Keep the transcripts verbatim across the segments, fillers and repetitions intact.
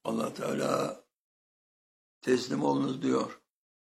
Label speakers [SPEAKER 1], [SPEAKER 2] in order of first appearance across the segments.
[SPEAKER 1] Allah Teala teslim olunuz diyor.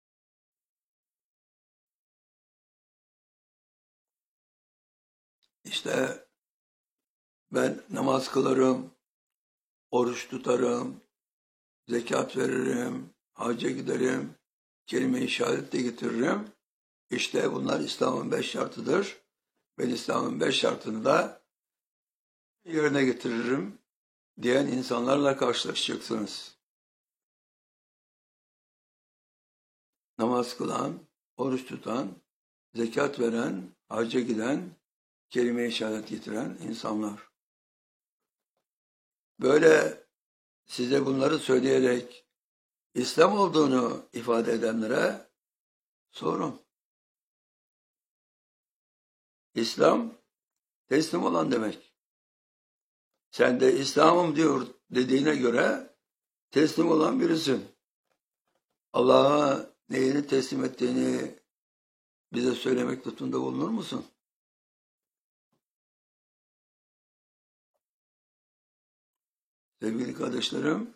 [SPEAKER 1] İşte ben namaz kılarım, oruç tutarım, zekat veririm, hacca giderim, kelime-i şehadet de getiririm. İşte bunlar İslam'ın beş şartıdır. Ben İslam'ın beş şartını da yerine getiririm diyen insanlarla karşılaşacaksınız. Namaz kılan, oruç tutan, zekat veren, hacca giden, kelime-i şehadet getiren insanlar. Böyle size bunları söyleyerek İslam olduğunu ifade edenlere sorun. İslam teslim olan demek. Sen de İslam'ım diyor dediğine göre teslim olan birisin. Allah'a neyini teslim ettiğini bize söylemek lütfunda bulunur musun? Sevgili kardeşlerim,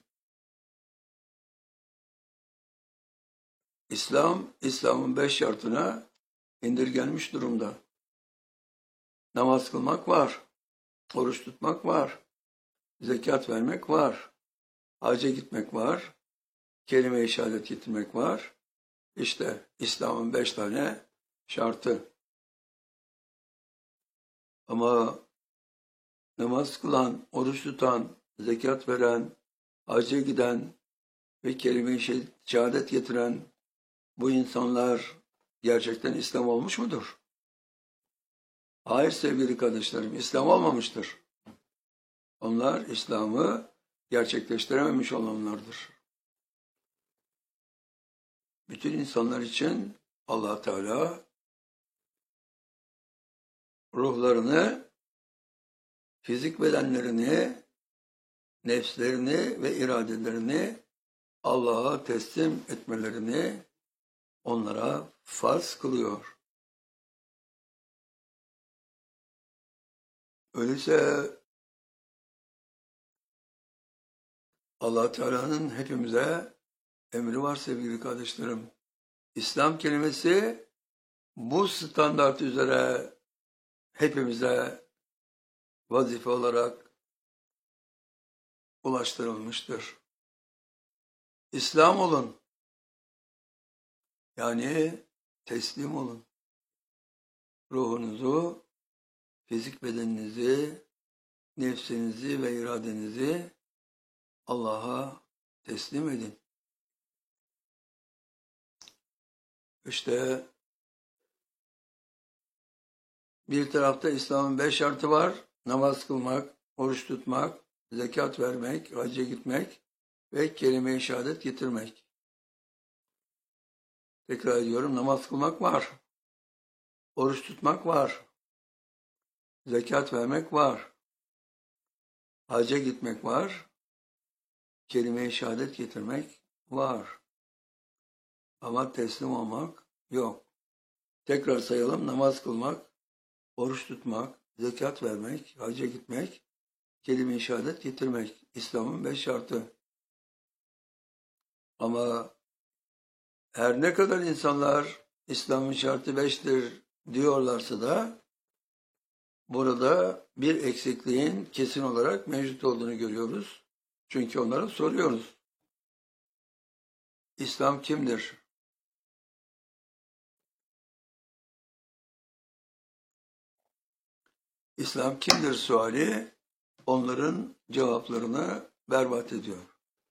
[SPEAKER 1] İslam, İslam'ın beş şartına indirgenmiş durumda. Namaz kılmak var, oruç tutmak var, zekat vermek var, hacca gitmek var, kelime-i şehadet getirmek var. İşte İslam'ın beş tane şartı. Ama namaz kılan, oruç tutan, zekat veren, hacca giden ve kelime-i şehadet getiren bu insanlar gerçekten İslam olmuş mudur? Hayır sevgili kardeşlerim, İslam olmamıştır. Onlar İslam'ı gerçekleştirememiş olanlardır. Bütün insanlar için Allah Teala ruhlarını, fizik bedenlerini, nefslerini ve iradelerini Allah'a teslim etmelerini onlara farz kılıyor. Öyleyse Allah Teala'nın hepimize emri var sevgili kardeşlerim. İslam kelimesi bu standart üzere hepimize vazife olarak ulaştırılmıştır. İslam olun. Yani teslim olun. Ruhunuzu, fizik bedeninizi, nefsinizi ve iradenizi Allah'a teslim edin. İşte bir tarafta İslam'ın beş şartı var. Namaz kılmak, oruç tutmak, zekat vermek, hacca gitmek ve kelime-i şehadet getirmek. Tekrar ediyorum, namaz kılmak var. Oruç tutmak var. Zekat vermek var. Hacca gitmek var. Kelime-i şehadet getirmek var. Ama teslim olmak yok. Tekrar sayalım, namaz kılmak, oruç tutmak, zekat vermek, hacca gitmek, kelime-i şehadet getirmek. İslam'ın beş şartı. Ama her ne kadar insanlar İslam'ın şartı beştir diyorlarsa da burada bir eksikliğin kesin olarak mevcut olduğunu görüyoruz. Çünkü onlara soruyoruz. İslam kimdir? İslam kimdir suali onların cevaplarını berbat ediyor.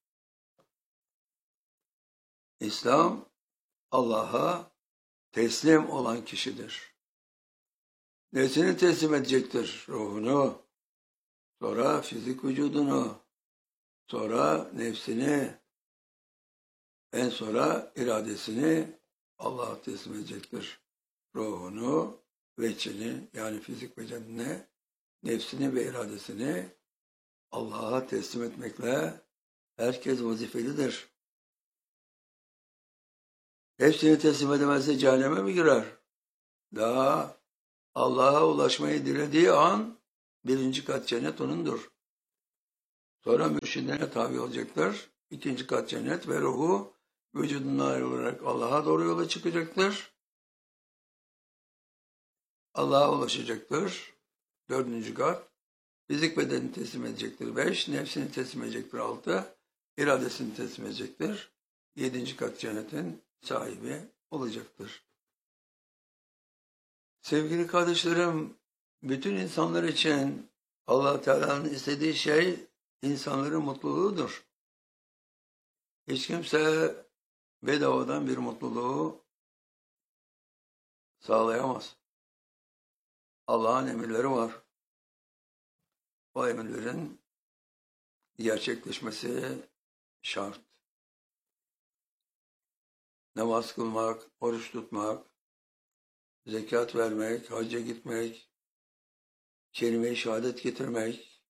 [SPEAKER 1] İslam Allah'a teslim olan kişidir. Nesini teslim edecektir? Ruhunu, sonra fizik vücudunu, sonra nefsini, en sonra iradesini Allah'a teslim edecektir. Ruhunu ve içini, yani fizik bedenine, nefsini ve iradesini Allah'a teslim etmekle herkes vazifelidir. Hepsini teslim edemezse cehenneme mi girer? Daha Allah'a ulaşmayı dilediği an birinci kat cennet onundur. Sonra mürşidine tabi olacaktır. İkinci kat cennet ve ruhu vücudundan ayrılarak Allah'a doğru yola çıkacaktır. Allah'a ulaşacaktır. Dördüncü kat. Fizik bedenini teslim edecektir. Beş. Nefsini teslim edecektir. Altı. İradesini teslim edecektir. Yedinci kat cennetin sahibi olacaktır. Sevgili kardeşlerim, bütün insanlar için Allah Teala'nın istediği şey insanların mutluluğudur. Hiç kimse bedavadan bir mutluluğu sağlayamaz. Allah'ın emirleri var. O emirlerin gerçekleşmesi şart. Namaz kılmak, oruç tutmak, zekat vermek, hacca gitmek, kelime-i şehadet getirmek,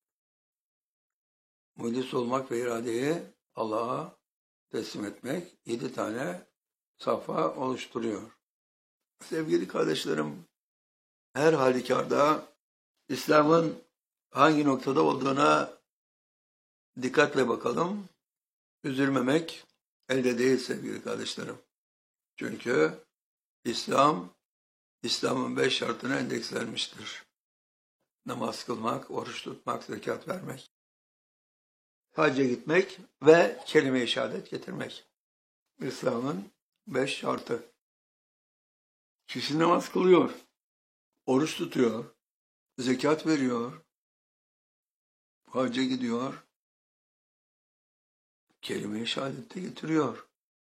[SPEAKER 1] muhlis olmak ve iradeyi Allah'a teslim etmek yedi tane safha oluşturuyor. Sevgili kardeşlerim, her halükarda İslam'ın hangi noktada olduğuna dikkatle bakalım. Üzülmemek elde değil sevgili kardeşlerim. Çünkü İslam, İslam'ın beş şartına endekslenmiştir. Namaz kılmak, oruç tutmak, zekat vermek, hacca gitmek ve kelime-i şehadet getirmek. İslam'ın beş şartı. Kişi namaz kılıyor, oruç tutuyor, zekat veriyor, hacca gidiyor, kelime-i şehadeti getiriyor.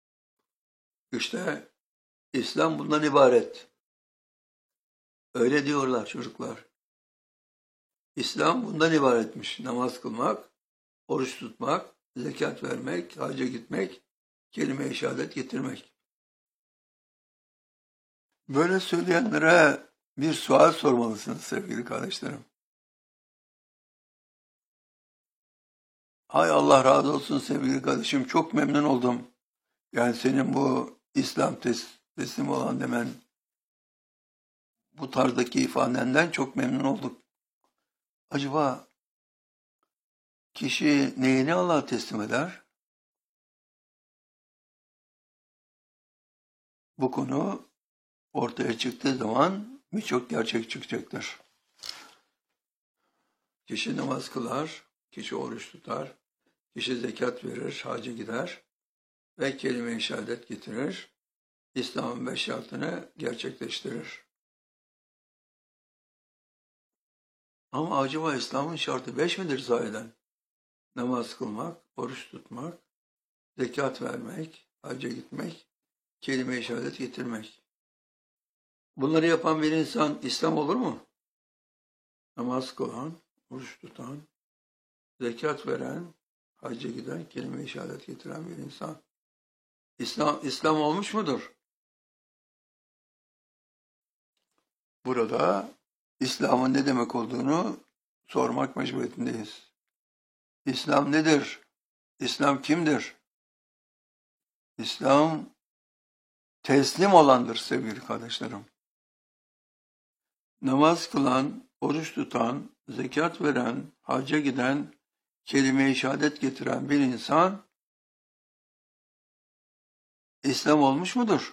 [SPEAKER 1] İşte İslam bundan ibaret. Öyle diyorlar çocuklar. İslam bundan ibaretmiş. Namaz kılmak, oruç tutmak, zekat vermek, hacca gitmek, kelime-i şehadet getirmek. Böyle söyleyenlere bir sual sormalısınız sevgili kardeşlerim. Hay Allah razı olsun sevgili kardeşim, çok memnun oldum. Yani senin bu İslam teslim olan demen, bu tarzdaki ifadenden çok memnun olduk. Acaba kişi neyini Allah'a teslim eder? Bu konu ortaya çıktığı zaman birçok gerçek çıkacaktır. Kişi namaz kılar, kişi oruç tutar, kişi zekat verir, hacca gider ve kelime-i şehadet getirir. İslam'ın beş şartını gerçekleştirir. Ama acaba İslam'ın şartı beş midir sahiden? Namaz kılmak, oruç tutmak, zekat vermek, hacca gitmek, kelime-i şehadet getirmek. Bunları yapan bir insan İslam olur mu? Namaz kılan, oruç tutan, zekat veren, hacca giden, kelime-i şehadet getiren bir insan. İslam, İslam olmuş mudur? Burada İslam'ın ne demek olduğunu sormak mecburiyetindeyiz. İslam nedir? İslam kimdir? İslam teslim olandır sevgili kardeşlerim. Namaz kılan, oruç tutan, zekat veren, hacca giden, kelime-i şehadet getiren bir insan İslam olmuş mudur?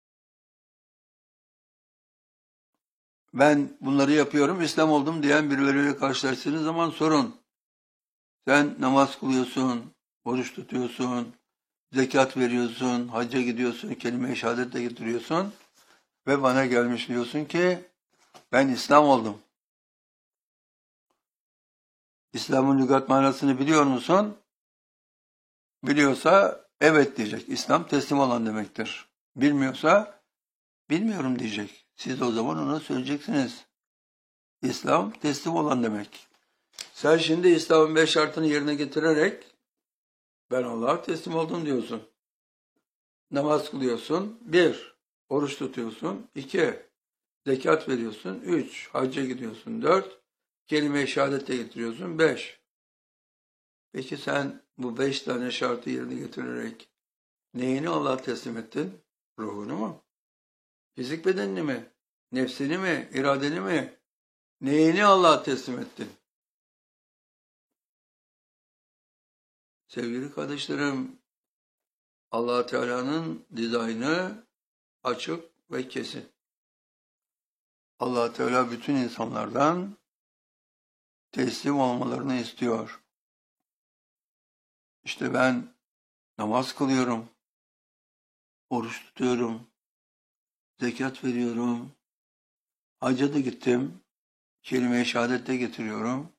[SPEAKER 1] Ben bunları yapıyorum, İslam oldum diyen birileriyle karşılaştığınız zaman sorun. Sen namaz kılıyorsun, oruç tutuyorsun, zekat veriyorsun, hacca gidiyorsun, kelime-i şehadet de getiriyorsun ve bana gelmiş diyorsun ki ben İslam oldum. İslam'ın lügat manasını biliyor musun? Biliyorsa evet diyecek. İslam teslim olan demektir. Bilmiyorsa bilmiyorum diyecek. Siz de o zaman ona söyleyeceksiniz. İslam teslim olan demek. Sen şimdi İslam'ın beş şartını yerine getirerek ben Allah'a teslim oldum diyorsun. Namaz kılıyorsun. Bir, oruç tutuyorsun. İki, zekat veriyorsun. Üç, hacca gidiyorsun. Dört, kelime-i şehadet de getiriyorsun. Beş. Peki sen bu beş tane şartı yerine getirerek neyini Allah'a teslim ettin? Ruhunu mu? Fizik bedenini mi? Nefsini mi? İradeni mi? Neyini Allah'a teslim ettin? Sevgili kardeşlerim, Allah Teala'nın dizaynı açık ve kesin. Allah Teala bütün insanlardan teslim olmalarını istiyor. İşte ben namaz kılıyorum, oruç tutuyorum, zekat veriyorum, hacca da gittim, kelime-i şehadet de getiriyorum.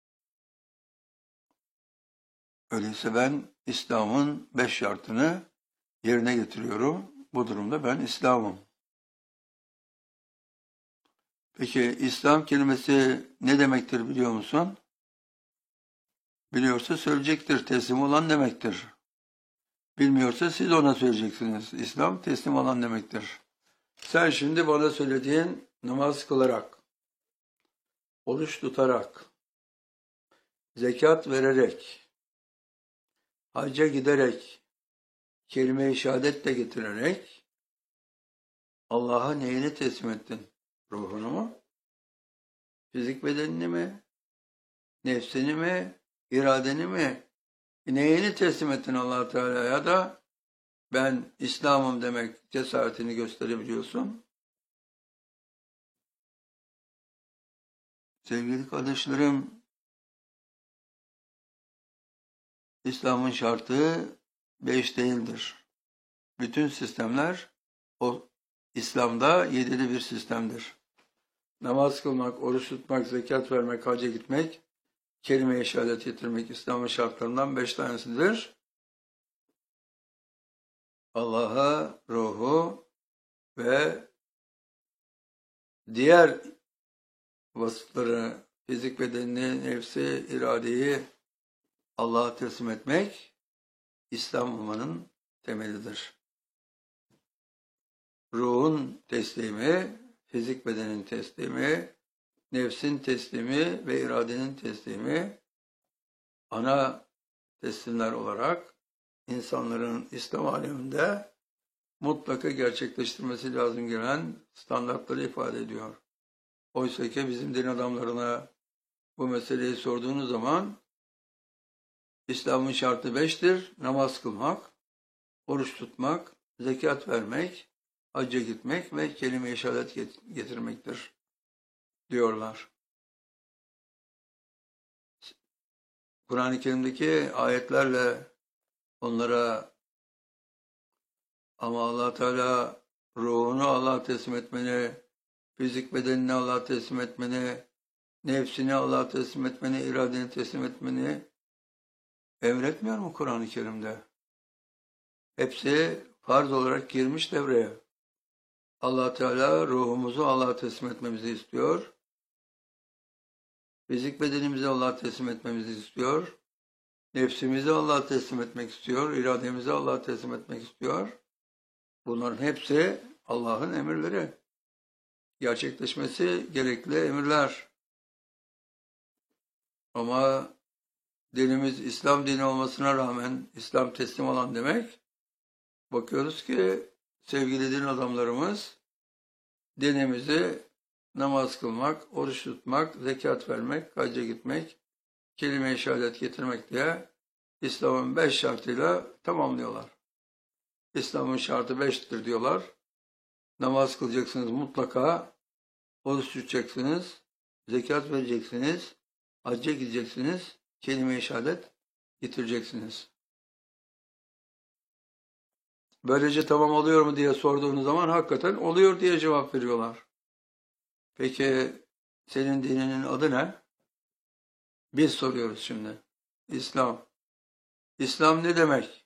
[SPEAKER 1] Öyleyse ben İslam'ın beş şartını yerine getiriyorum. Bu durumda ben İslam'ım. Peki İslam kelimesi ne demektir biliyor musun? Biliyorsa söyleyecektir. Teslim olan demektir. Bilmiyorsa siz ona söyleyeceksiniz. İslam teslim olan demektir. Sen şimdi bana söylediğin namaz kılarak, oruç tutarak, zekat vererek, hacca giderek, kelime-i şehadet de getirerek Allah'a neyini teslim ettin? Ruhunu mu? Fizik bedenini mi? Nefsini mi? İradeni mi? Neyini teslim ettin Allah Teala'ya da ben İslam'ım demek cesaretini gösterebiliyorsun? Sevgili kardeşlerim, İslam'ın şartı beş değildir. Bütün sistemler o İslam'da yedili bir sistemdir. Namaz kılmak, oruç tutmak, zekat vermek, hacca gitmek, kelime-i şehadet getirmek İslam'ın şartlarından beş tanesidir. Allah'a, ruhu ve diğer vasıfları, fizik bedenini, nefsi, iradeyi Allah'a teslim etmek İslam olmanın temelidir. Ruhun teslimi, fizik bedenin teslimi, nefsin teslimi ve iradenin teslimi ana teslimler olarak insanların İslam aleminde mutlaka gerçekleştirmesi lazım gelen standartları ifade ediyor. Oysa ki bizim din adamlarına bu meseleyi sorduğunuz zaman İslam'ın şartı beştir. Namaz kılmak, oruç tutmak, zekat vermek, hacca gitmek ve kelime-i şehadet getirmektir diyorlar. Kur'an-ı Kerim'deki ayetlerle onlara ama Allah Teala ruhunu Allah'a teslim etmeni, fizik bedenini Allah'a teslim etmeni, nefsini Allah'a teslim etmeni, iradeni teslim etmeni emretmiyor mu Kur'an-ı Kerim'de? Hepsi farz olarak girmiş devreye. Allah Teala ruhumuzu Allah'a teslim etmemizi istiyor. Fizik bedenimizi Allah'a teslim etmemizi istiyor. Nefsimizi Allah'a teslim etmek istiyor. İrademizi Allah'a teslim etmek istiyor. Bunların hepsi Allah'ın emirleri. Gerçekleşmesi gerekli emirler. Ama dinimiz İslam dini olmasına rağmen İslam teslim olan demek, bakıyoruz ki sevgili din adamlarımız dinimizi namaz kılmak, oruç tutmak, zekat vermek, hacca gitmek, kelime-i şehadet getirmek diye İslam'ın beş şartıyla tamamlıyorlar. İslam'ın şartı beştir diyorlar. Namaz kılacaksınız mutlaka, oruç tutacaksınız, zekat vereceksiniz, hacca gideceksiniz, kelime-i şehadet getireceksiniz. Böylece tamam oluyor mu diye sorduğunuz zaman hakikaten oluyor diye cevap veriyorlar. Peki senin dininin adı ne? Biz soruyoruz şimdi. İslam. İslam ne demek?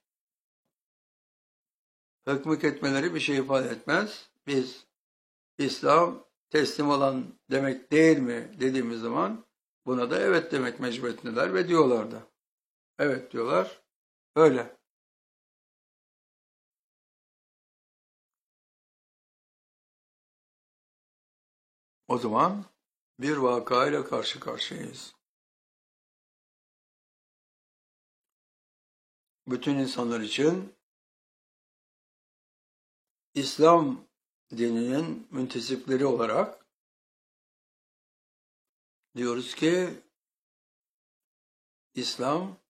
[SPEAKER 1] Hükmük etmeleri bir şey ifade etmez. Biz İslam teslim olan demek değil mi dediğimiz zaman buna da evet demek mecburiyetindeler ve diyorlar da. Evet diyorlar. Öyle. O zaman bir vakayla karşı karşıyayız. Bütün insanlar için İslam dininin müntesipleri olarak diyoruz ki İslam